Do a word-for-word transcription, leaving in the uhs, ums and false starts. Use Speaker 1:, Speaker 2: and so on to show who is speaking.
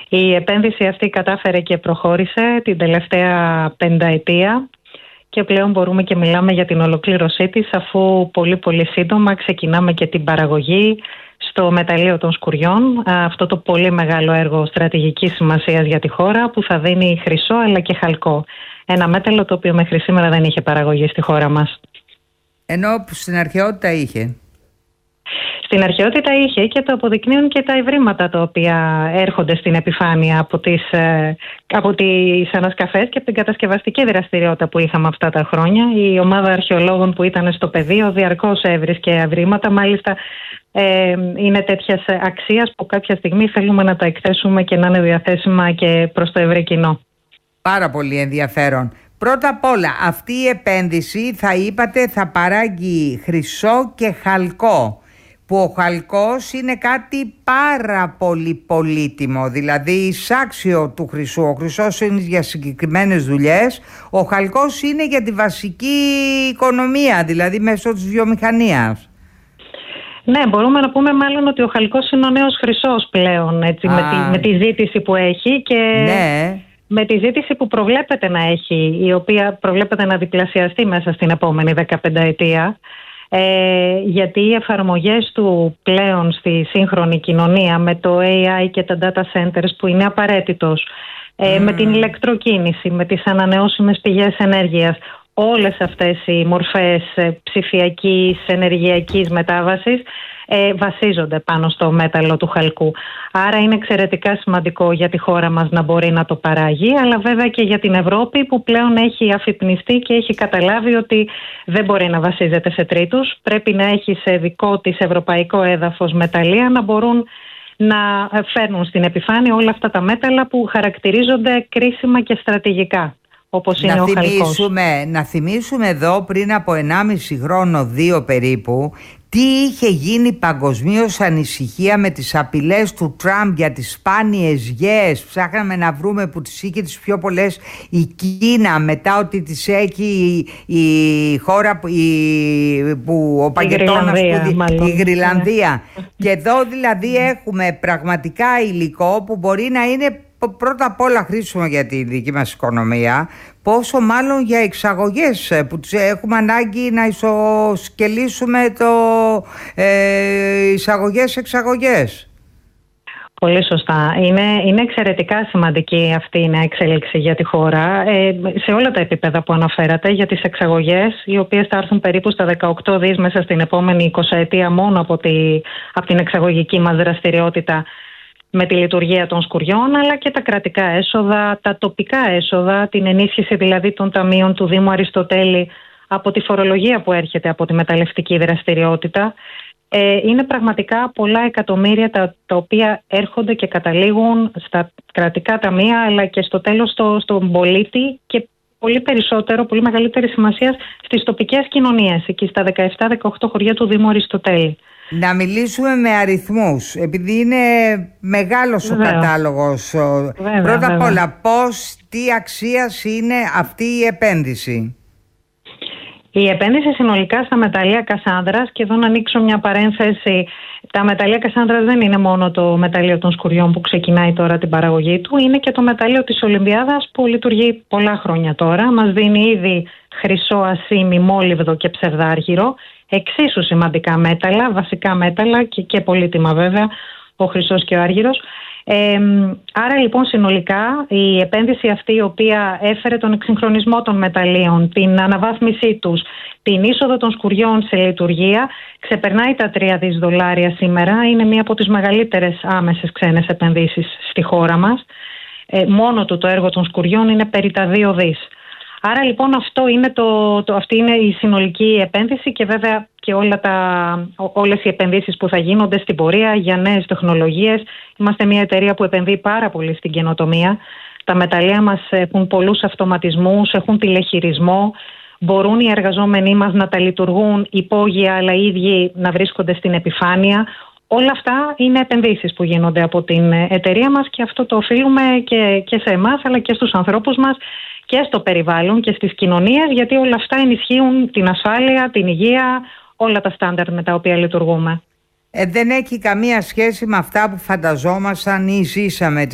Speaker 1: Η επένδυση αυτή κατάφερε και προχώρησε την τελευταία πενταετία και πλέον μπορούμε και μιλάμε για την ολοκλήρωσή της, αφού πολύ πολύ σύντομα ξεκινάμε και την παραγωγή στο μεταλλείο των Σκουριών, αυτό το πολύ μεγάλο έργο στρατηγικής σημασίας για τη χώρα που θα δίνει χρυσό αλλά και χαλκό. Ένα μέταλλο το οποίο μέχρι σήμερα δεν είχε παραγωγή στη χώρα μας.
Speaker 2: Ενώ στην αρχαιότητα είχε.
Speaker 1: Στην αρχαιότητα είχε και το αποδεικνύουν και τα ευρήματα τα οποία έρχονται στην επιφάνεια από τις, από τις ανασκαφές και από την κατασκευαστική δραστηριότητα που είχαμε αυτά τα χρόνια. Η ομάδα αρχαιολόγων που ήταν στο πεδίο διαρκώς έβρισκε ευρήματα, μάλιστα ε, είναι τέτοιας αξίας που κάποια στιγμή θέλουμε να τα εκθέσουμε και να είναι διαθέσιμα και προς το ευρύ κοινό.
Speaker 2: Πάρα πολύ ενδιαφέρον. Πρώτα απ' όλα, αυτή η επένδυση θα είπατε θα παράγει χρυσό και χαλκό, που ο χαλκός είναι κάτι πάρα πολύ πολύτιμο, δηλαδή εισάξιο του χρυσού. Ο χρυσός είναι για συγκεκριμένες δουλειές, ο χαλκός είναι για τη βασική οικονομία, δηλαδή μέσω της βιομηχανίας.
Speaker 1: Ναι, μπορούμε να πούμε μάλλον ότι ο χαλκός είναι ο νέος χρυσός πλέον, έτσι, με, τη, με τη ζήτηση που έχει και
Speaker 2: ναι.
Speaker 1: με τη ζήτηση που προβλέπεται να έχει, η οποία προβλέπεται να διπλασιαστεί μέσα στην επόμενη δεκαπενταετία. Ε, γιατί οι εφαρμογές του πλέον στη σύγχρονη κοινωνία με το έι άι και τα data centers που είναι απαραίτητος, ε, mm. με την ηλεκτροκίνηση, με τις ανανεώσιμες πηγές ενέργειας, όλες αυτές οι μορφές ψηφιακής, ενεργειακής μετάβασης ε, βασίζονται πάνω στο μέταλλο του χαλκού. Άρα είναι εξαιρετικά σημαντικό για τη χώρα μας να μπορεί να το παράγει, αλλά βέβαια και για την Ευρώπη που πλέον έχει αφυπνιστεί και έχει καταλάβει ότι δεν μπορεί να βασίζεται σε τρίτους. Πρέπει να έχει σε δικό της ευρωπαϊκό έδαφος μεταλλεία να μπορούν να φέρνουν στην επιφάνεια όλα αυτά τα μέταλλα που χαρακτηρίζονται κρίσιμα και στρατηγικά. Όπως είναι
Speaker 2: να,
Speaker 1: ο
Speaker 2: θυμίσουμε, να θυμίσουμε εδώ πριν από ενάμιση χρόνο, δύο περίπου, τι είχε γίνει παγκοσμίως ανησυχία με τις απειλές του Τραμπ για τις σπάνιες γέες. Ψάχναμε να βρούμε που τις είχε τις πιο πολλές η Κίνα, μετά ότι τις έχει η, η χώρα η, που ο Παγκετώνας, η Γρυλανδία. Yeah. Και εδώ δηλαδή έχουμε πραγματικά υλικό που μπορεί να είναι πρώτα απ' όλα χρήσιμο για τη δική μας οικονομία, πόσο μάλλον για εξαγωγές που έχουμε ανάγκη να ισοσκελίσουμε το ε, εισαγωγές-εξαγωγές.
Speaker 1: Πολύ σωστά. Είναι, είναι εξαιρετικά σημαντική αυτή η εξέλιξη για τη χώρα ε, σε όλα τα επίπεδα που αναφέρατε, για τις εξαγωγές, οι οποίες θα έρθουν περίπου στα δεκαοκτώ δις μέσα στην επόμενη εικοσαετία μόνο από, τη, από την εξαγωγική μας δραστηριότητα με τη λειτουργία των Σκουριών, αλλά και τα κρατικά έσοδα, τα τοπικά έσοδα, την ενίσχυση δηλαδή των ταμείων του Δήμου Αριστοτέλη από τη φορολογία που έρχεται από τη μεταλλευτική δραστηριότητα. Ε, είναι πραγματικά πολλά εκατομμύρια τα, τα οποία έρχονται και καταλήγουν στα κρατικά ταμεία, αλλά και στο τέλος στο, στον πολίτη και πολύ περισσότερο, πολύ μεγαλύτερη σημασία στις τοπικές κοινωνίες, εκεί στα δεκαεπτά δεκαοκτώ χωριά του Δήμου Αριστοτέλη.
Speaker 2: Να μιλήσουμε με αριθμούς, επειδή είναι μεγάλος ο κατάλογος. Βέβαια, Πρώτα απ' όλα, πώς, τι αξίας είναι αυτή η επένδυση?
Speaker 1: Η επένδυση συνολικά στα μεταλλεία Κασάνδρας, και εδώ να ανοίξω μια παρένθεση, τα μεταλλεία Κασάνδρας δεν είναι μόνο το μεταλλείο των Σκουριών που ξεκινάει τώρα την παραγωγή του, είναι και το μεταλλείο της Ολυμπιάδας που λειτουργεί πολλά χρόνια τώρα. Μας δίνει ήδη χρυσό, ασήμι, μόλιβδο και ψευδάργυρο. Εξίσου σημαντικά μέταλλα, βασικά μέταλλα και, και πολύτιμα βέβαια, ο χρυσός και ο άργυρος. Ε, άρα λοιπόν συνολικά η επένδυση αυτή, η οποία έφερε τον εξυγχρονισμό των μεταλλίων, την αναβάθμισή τους, την είσοδο των Σκουριών σε λειτουργία, ξεπερνάει τα τρία δις δολάρια σήμερα. Είναι μία από τις μεγαλύτερες άμεσες ξένες επενδύσεις στη χώρα μας. Ε, μόνο του το έργο των Σκουριών είναι περί τα δύο δις. Άρα λοιπόν αυτό είναι το, το, αυτή είναι η συνολική επένδυση και βέβαια και όλα τα, όλες οι επενδύσεις που θα γίνονται στην πορεία για νέες τεχνολογίες. Είμαστε μια εταιρεία που επενδύει πάρα πολύ στην καινοτομία. Τα μεταλλεία μας έχουν πολλούς αυτοματισμούς, έχουν τηλεχειρισμό. Μπορούν οι εργαζόμενοι μας να τα λειτουργούν υπόγεια, αλλά οι ίδιοι να βρίσκονται στην επιφάνεια. Όλα αυτά είναι επενδύσεις που γίνονται από την εταιρεία μας και αυτό το οφείλουμε και, και σε εμάς αλλά και στους ανθρώπους μας και στο περιβάλλον και στις κοινωνίες, γιατί όλα αυτά ενισχύουν την ασφάλεια, την υγεία, όλα τα στάνταρ με τα οποία λειτουργούμε.
Speaker 2: Ε, δεν έχει καμία σχέση με αυτά που φανταζόμασταν ή ζήσαμε